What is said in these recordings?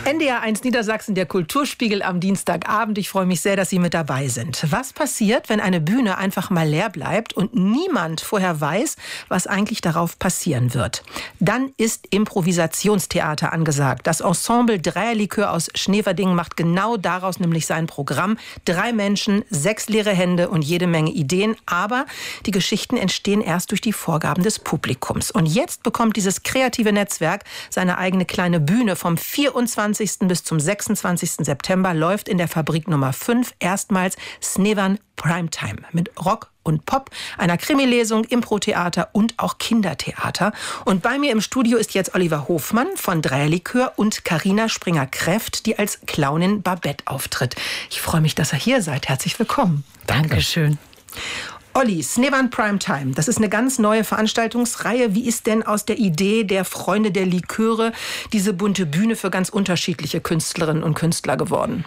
NDR1 Niedersachsen, der Kulturspiegel am Dienstagabend. Ich freue mich sehr, dass Sie mit dabei sind. Was passiert, wenn eine Bühne einfach mal leer bleibt und niemand vorher weiß, was eigentlich darauf passieren wird? Dann ist Improvisationstheater angesagt. Das Ensemble Dreierlikör aus Schneverdingen macht genau daraus nämlich sein Programm. 3 Menschen, 6 leere Hände und jede Menge Ideen. Aber die Geschichten entstehen erst durch die Vorgaben des Publikums. Und jetzt bekommt dieses kreative Netzwerk seine eigene kleine Bühne. Vom 24. bis zum 26. September läuft in der Fabrik Nummer 5 erstmals Snevan Primetime mit Rock und Pop, einer Krimilesung, Impro-Theater und auch Kindertheater. Und bei mir im Studio ist jetzt Oliver Hofmann von Dreierlikör und Carina Springer-Kreft, die als Clownin Babette auftritt. Ich freue mich, dass ihr hier seid. Herzlich willkommen. Dankeschön. Olli, Snevan Primetime, das ist eine ganz neue Veranstaltungsreihe. Wie ist denn aus der Idee der Freunde der Liköre diese bunte Bühne für ganz unterschiedliche Künstlerinnen und Künstler geworden?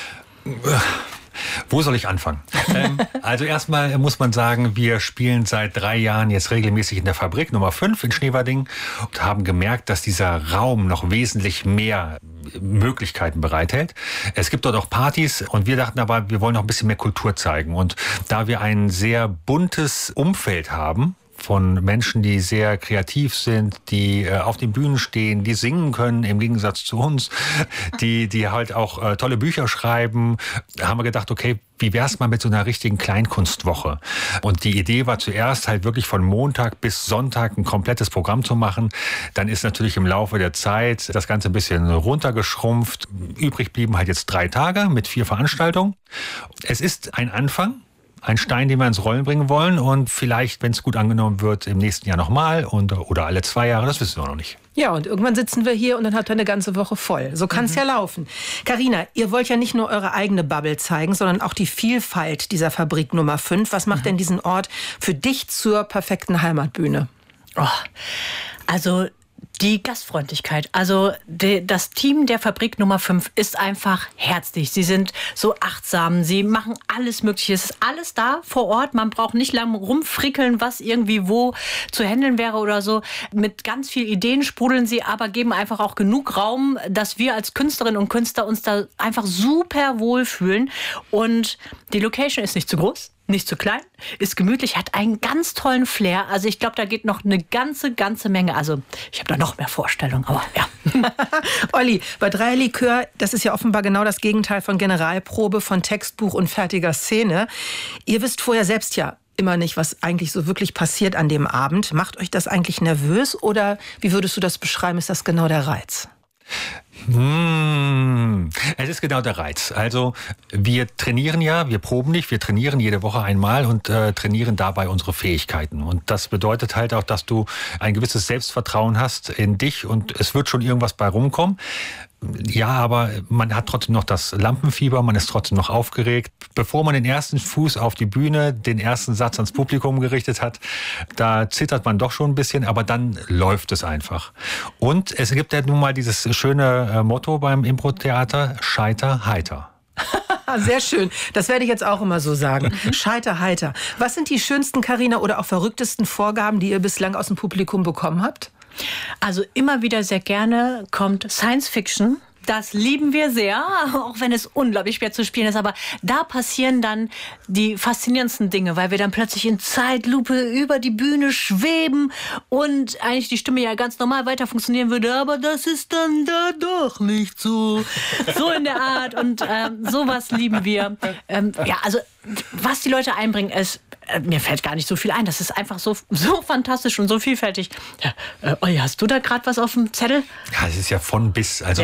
Wo soll ich anfangen? Also erstmal muss man sagen, wir spielen seit 3 Jahren jetzt regelmäßig in der Fabrik Nummer 5 in Schneverdingen und haben gemerkt, dass dieser Raum noch wesentlich mehr Möglichkeiten bereithält. Es gibt dort auch Partys und wir dachten aber, wir wollen noch ein bisschen mehr Kultur zeigen. Und da wir ein sehr buntes Umfeld haben, von Menschen, die sehr kreativ sind, die auf den Bühnen stehen, die singen können, im Gegensatz zu uns, die halt auch tolle Bücher schreiben, haben wir gedacht, okay, wie wär's mal mit so einer richtigen Kleinkunstwoche? Und die Idee war zuerst halt wirklich von Montag bis Sonntag ein komplettes Programm zu machen. Dann ist natürlich im Laufe der Zeit das Ganze ein bisschen runtergeschrumpft. Übrig blieben halt jetzt 3 Tage mit 4 Veranstaltungen. Es ist ein Anfang. Ein Stein, den wir ins Rollen bringen wollen und vielleicht, wenn es gut angenommen wird, im nächsten Jahr nochmal oder alle 2 Jahre, das wissen wir noch nicht. Ja, und irgendwann sitzen wir hier und dann habt ihr eine ganze Woche voll. So kann es ja laufen. Carina, ihr wollt ja nicht nur eure eigene Bubble zeigen, sondern auch die Vielfalt dieser Fabrik Nummer 5. Was macht denn diesen Ort für dich zur perfekten Heimatbühne? Oh, also die Gastfreundlichkeit. Also das Team der Fabrik Nummer 5 ist einfach herzlich. Sie sind so achtsam, sie machen alles Mögliche. Es ist alles da vor Ort. Man braucht nicht lange rumfrickeln, was irgendwie wo zu handeln wäre oder so. Mit ganz viel Ideen sprudeln sie, aber geben einfach auch genug Raum, dass wir als Künstlerinnen und Künstler uns da einfach super wohlfühlen. Und die Location ist nicht zu groß. Nicht zu klein, ist gemütlich, hat einen ganz tollen Flair. Also ich glaube, da geht noch eine ganze Menge. Also ich habe da noch mehr Vorstellungen, aber ja. Olli, bei Dreierlikör, das ist ja offenbar genau das Gegenteil von Generalprobe, von Textbuch und fertiger Szene. Ihr wisst vorher selbst ja immer nicht, was eigentlich so wirklich passiert an dem Abend. Macht euch das eigentlich nervös oder wie würdest du das beschreiben? Ist das genau der Reiz? Es ist genau der Reiz. Also wir trainieren ja, wir proben nicht, wir trainieren jede Woche einmal und trainieren dabei unsere Fähigkeiten. Und das bedeutet halt auch, dass du ein gewisses Selbstvertrauen hast in dich und es wird schon irgendwas bei rumkommen. Ja, aber man hat trotzdem noch das Lampenfieber, man ist trotzdem noch aufgeregt. Bevor man den ersten Fuß auf die Bühne, den ersten Satz ans Publikum gerichtet hat, da zittert man doch schon ein bisschen, aber dann läuft es einfach. Und es gibt ja nun mal dieses schöne Motto beim Impro-Theater, Scheiter heiter. Sehr schön. Das werde ich jetzt auch immer so sagen. Scheiter heiter. Was sind die schönsten, Carina, oder auch verrücktesten Vorgaben, die ihr bislang aus dem Publikum bekommen habt? Also immer wieder sehr gerne kommt Science Fiction. Das lieben wir sehr, auch wenn es unglaublich schwer zu spielen ist. Aber da passieren dann die faszinierendsten Dinge, weil wir dann plötzlich in Zeitlupe über die Bühne schweben und eigentlich die Stimme ja ganz normal weiter funktionieren würde. Aber das ist dann da doch nicht so. So in der Art. Und sowas lieben wir. Ja, also was die Leute einbringen, ist, mir fällt gar nicht so viel ein. Das ist einfach so fantastisch und so vielfältig. Ja, Olli, hast du da gerade was auf dem Zettel? Ja, es ist ja von bis. Also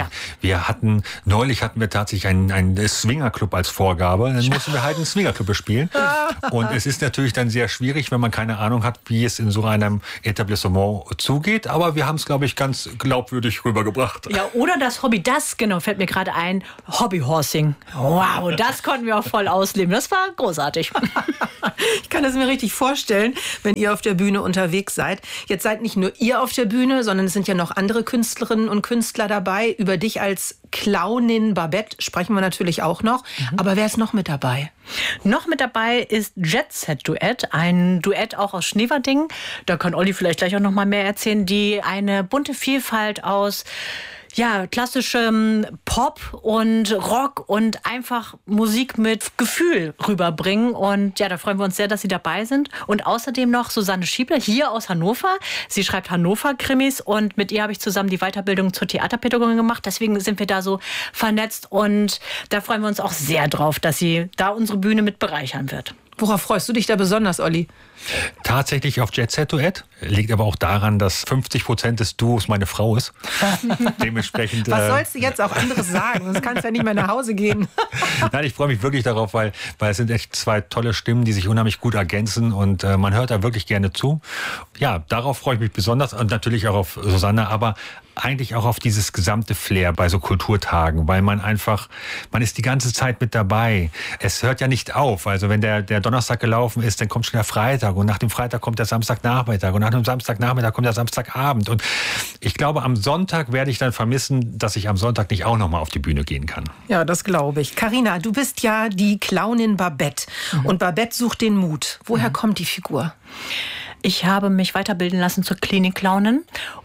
neulich hatten wir tatsächlich einen Swingerclub als Vorgabe. Dann mussten wir halt einen Swingerclub bespielen. Und es ist natürlich dann sehr schwierig, wenn man keine Ahnung hat, wie es in so einem Etablissement zugeht. Aber wir haben es, glaube ich, ganz glaubwürdig rübergebracht. Ja, oder das Hobby, genau, fällt mir gerade ein. Hobbyhorsing. Wow, das konnten wir auch voll ausleben. Das war großartig. Ich kann es mir richtig vorstellen, wenn ihr auf der Bühne unterwegs seid. Jetzt seid nicht nur ihr auf der Bühne, sondern es sind ja noch andere Künstlerinnen und Künstler dabei. Über dich als Clownin Babette sprechen wir natürlich auch noch. Aber wer ist noch mit dabei? Noch mit dabei ist Jet Set Duett, ein Duett auch aus Schneverdingen. Da kann Olli vielleicht gleich auch noch mal mehr erzählen, die eine bunte Vielfalt aus ja, klassischem Pop und Rock und einfach Musik mit Gefühl rüberbringen. Und ja, da freuen wir uns sehr, dass Sie dabei sind. Und außerdem noch Susanne Schiebler hier aus Hannover. Sie schreibt Hannover-Krimis und mit ihr habe ich zusammen die Weiterbildung zur Theaterpädagogin gemacht. Deswegen sind wir da so vernetzt und da freuen wir uns auch sehr drauf, dass sie da unsere Bühne mit bereichern wird. Worauf freust du dich da besonders, Olli? Tatsächlich auf Jet Set Duett. Liegt aber auch daran, dass 50% des Duos meine Frau ist. Dementsprechend. Was sollst du jetzt auch anderes sagen? Sonst kannst du ja nicht mehr nach Hause gehen. Nein, ich freue mich wirklich darauf, weil es sind echt zwei tolle Stimmen, die sich unheimlich gut ergänzen und man hört da wirklich gerne zu. Ja, darauf freue ich mich besonders und natürlich auch auf Susanne, aber eigentlich auch auf dieses gesamte Flair bei so Kulturtagen, weil man ist die ganze Zeit mit dabei. Es hört ja nicht auf. Also wenn der Donnerstag gelaufen ist, dann kommt schon der Freitag und nach dem Freitag kommt der Samstagnachmittag und nach dem Samstagnachmittag kommt der Samstagabend. Und ich glaube, am Sonntag werde ich dann vermissen, dass ich am Sonntag nicht auch noch mal auf die Bühne gehen kann. Ja, das glaube ich. Carina, du bist ja die Clownin Babette und Babette sucht den Mut. Woher kommt die Figur? Ich habe mich weiterbilden lassen zur Klinik-Clownin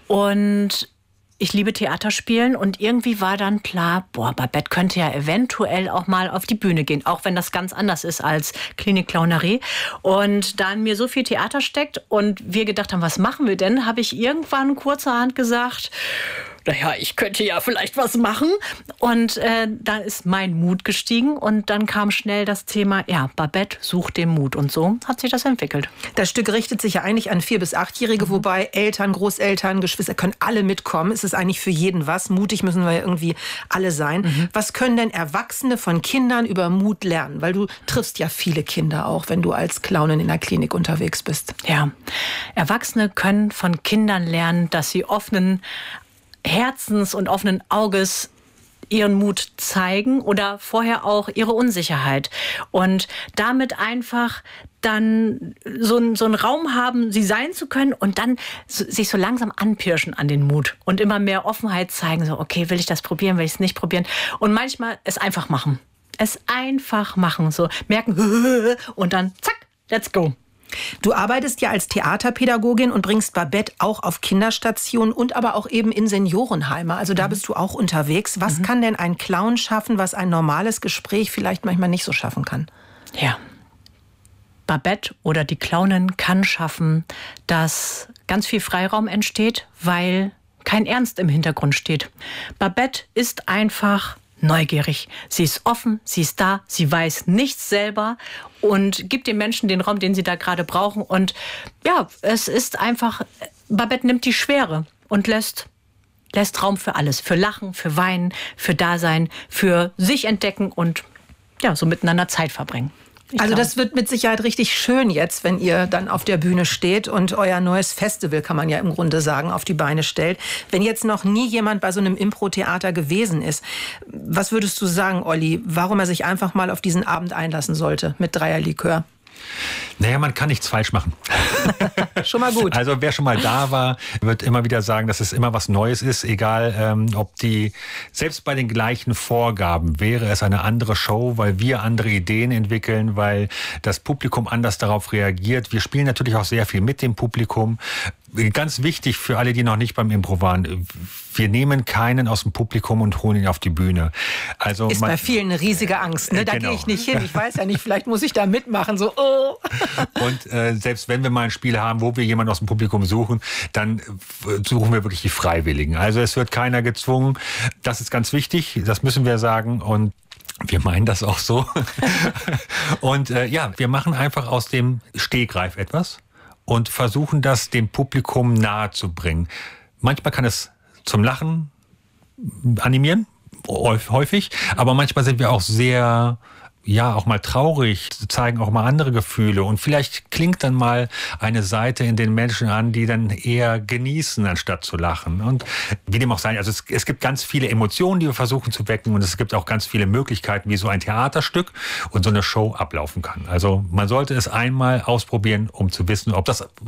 und ich liebe Theaterspielen und irgendwie war dann klar, Babette könnte ja eventuell auch mal auf die Bühne gehen, auch wenn das ganz anders ist als Klinik-Clownerie. Und da in mir so viel Theater steckt und wir gedacht haben, was machen wir denn, habe ich irgendwann kurzerhand gesagt, naja, ich könnte ja vielleicht was machen. Und dann ist mein Mut gestiegen und dann kam schnell das Thema, ja, Babette sucht den Mut. Und so hat sich das entwickelt. Das Stück richtet sich ja eigentlich an 4- bis 8-Jährige, wobei Eltern, Großeltern, Geschwister können alle mitkommen. Es ist eigentlich für jeden was. Mutig müssen wir ja irgendwie alle sein. Was können denn Erwachsene von Kindern über Mut lernen? Weil du triffst ja viele Kinder auch, wenn du als Clownin in der Klinik unterwegs bist. Ja, Erwachsene können von Kindern lernen, dass sie offenen Herzens und offenen Auges ihren Mut zeigen oder vorher auch ihre Unsicherheit. Und damit einfach dann so einen Raum haben, sie sein zu können und dann sich so langsam anpirschen an den Mut und immer mehr Offenheit zeigen, so okay, will ich das probieren, will ich es nicht probieren und manchmal es einfach machen. Es einfach machen, so merken und dann zack, let's go. Du arbeitest ja als Theaterpädagogin und bringst Babette auch auf Kinderstationen und aber auch eben in Seniorenheime. Also da bist du auch unterwegs. Was kann denn ein Clown schaffen, was ein normales Gespräch vielleicht manchmal nicht so schaffen kann? Ja, Babette oder die Clownin kann schaffen, dass ganz viel Freiraum entsteht, weil kein Ernst im Hintergrund steht. Babette ist einfach neugierig. Sie ist offen, sie ist da, sie weiß nichts selber und gibt den Menschen den Raum, den sie da gerade brauchen. Und ja, es ist einfach, Babette nimmt die Schwere und lässt Raum für alles. Für Lachen, für Weinen, für Dasein, für sich entdecken und ja, so miteinander Zeit verbringen. Also das wird mit Sicherheit richtig schön jetzt, wenn ihr dann auf der Bühne steht und euer neues Festival, kann man ja im Grunde sagen, auf die Beine stellt. Wenn jetzt noch nie jemand bei so einem Impro-Theater gewesen ist, was würdest du sagen, Olli, warum er sich einfach mal auf diesen Abend einlassen sollte mit Dreierlikör? Naja, man kann nichts falsch machen. Schon mal gut. Also wer schon mal da war, wird immer wieder sagen, dass es immer was Neues ist, egal selbst bei den gleichen Vorgaben wäre es eine andere Show, weil wir andere Ideen entwickeln, weil das Publikum anders darauf reagiert. Wir spielen natürlich auch sehr viel mit dem Publikum. Ganz wichtig für alle, die noch nicht beim Impro waren, wir nehmen keinen aus dem Publikum und holen ihn auf die Bühne. Also ist bei vielen eine riesige Angst. Ne? Da genau. Gehe ich nicht hin. Ich weiß ja nicht, vielleicht muss ich da mitmachen. So, oh. Und selbst wenn wir mal ein Spiel haben, wo wir jemanden aus dem Publikum suchen, dann suchen wir wirklich die Freiwilligen. Also es wird keiner gezwungen. Das ist ganz wichtig, das müssen wir sagen. Und wir meinen das auch so. Und wir machen einfach aus dem Stegreif etwas und versuchen das dem Publikum nahe zu bringen. Manchmal kann es zum Lachen animieren, häufig, aber manchmal sind wir auch sehr, auch mal traurig, zeigen auch mal andere Gefühle und vielleicht klingt dann mal eine Seite in den Menschen an, die dann eher genießen, anstatt zu lachen. Und wie dem auch sei, also es gibt ganz viele Emotionen, die wir versuchen zu wecken und es gibt auch ganz viele Möglichkeiten, wie so ein Theaterstück und so eine Show ablaufen kann. Also man sollte es einmal ausprobieren, um zu wissen, ob das